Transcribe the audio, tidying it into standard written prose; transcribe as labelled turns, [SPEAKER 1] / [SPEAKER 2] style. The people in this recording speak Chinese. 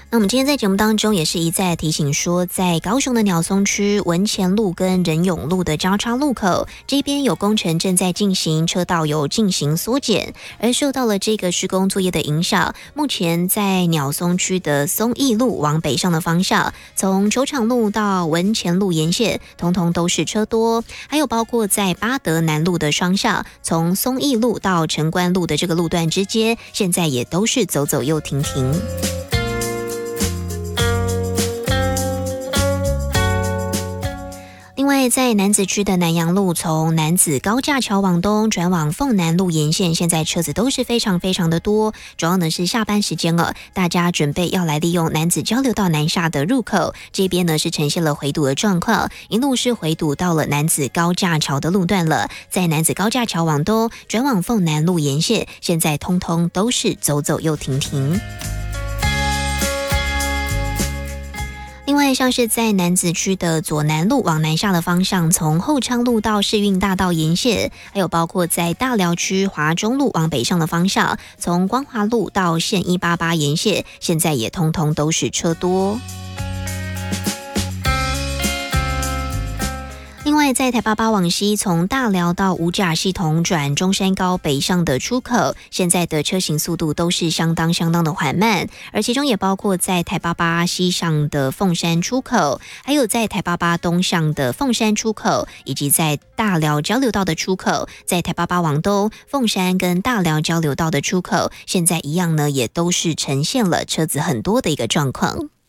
[SPEAKER 1] 那我们今天在节目当中也是一再提醒说，在高雄的鸟松区文前路跟仁勇路的交叉路口这边有工程正在进行，车道有进行缩减，而受到了这个施工作业的影响，目前在鸟松区的松义路往北上的方向，从球场路到文前路沿线通通都是车多，还有包括在八德南路的双向，从松义路到城关路的这个路段之间，现在也都是走走又停停。另外，在楠梓区的南阳路，从楠梓高架桥往东转往凤南路沿线，现在车子都是非常非常的多。主要呢是下班时间了，大家准备要来利用楠梓交流道南下的入口，这边呢是呈现了回堵的状况，一路是回堵到了楠梓高架桥的路段了。在楠梓高架桥往东转往凤南路沿线，现在通通都是走走又停停。另外，像是在楠梓区的左南路往南下的方向，从后昌路到世运大道沿线，还有包括在大寮区华中路往北上的方向，从光华路到县188沿线，现在也通通都是车多。另外，在台88往西，从大寮到五甲系统转中山高北上的出口，现在的车行速度都是相当的缓慢，而其中也包括在台88西上的凤山出口，还有在台88东上的凤山出口，以及在大寮交流道的出口，在台88往东凤山跟大寮交流道的出口，现在一样呢，也都是呈现了车子很多的一个状况。